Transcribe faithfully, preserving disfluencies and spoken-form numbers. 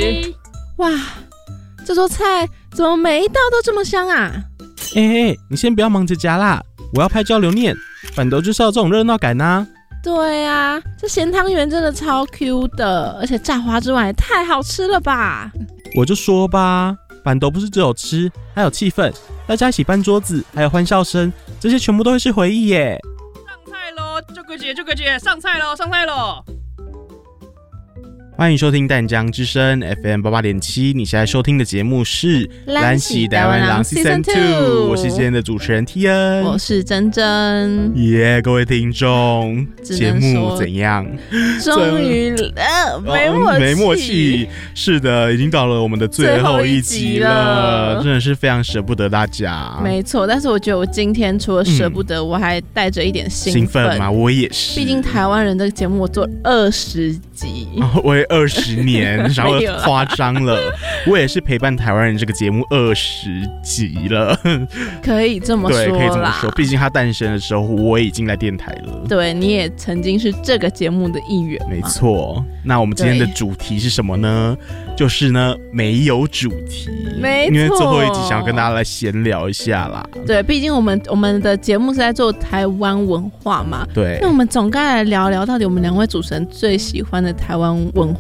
哇，这桌菜怎么每一道都这么香啊？ 哎、欸欸，你先不要忙着夹啦，我要拍照留念。板豆就是要这种热闹感啊。 对啊，这咸汤圆真的超 Q 的，而且炸花枝丸也太好吃了吧！ 我就说吧，板豆不是只有吃，还有气氛，大家一起搬桌子，还有欢笑声，这些全部都会是回忆耶。 上菜喽，舅哥姐，舅哥姐，上菜喽，上菜喽！ 欢迎收听淡江之声 F M 八八点七，你现在收听的节目是蓝喜台湾郎 Season two， 我是今天的主持人 T N， 我是珍珍。 耶、yeah, 各位听众，节目怎样？ 终于呃没默契、 哦，没默契。是的，已经到了我们的最后一集了，了真的是非常舍不得大家。 没错，但是我觉得我今天除了舍不得，嗯、我还带着一点兴奋。 兴奋吗？我也是。 毕竟台湾人的节目我做二十集。 哦，我也二十年，然后夸张了。我也是陪伴台湾人这个节目二十集了， 可以这么说啦。 对，可以这么说。毕竟它诞生的时候，我已经来电台了。 对，你也曾经是这个节目的一员。 没错。那我们今天的主题是什么呢？就是呢，没有主题。 没错。 因为最后一集想要跟大家来闲聊一下啦。 对，毕竟我们我们的节目是在做台湾文化嘛。 对。 那我们总该来聊聊，到底我们两位主持人最喜欢的台湾文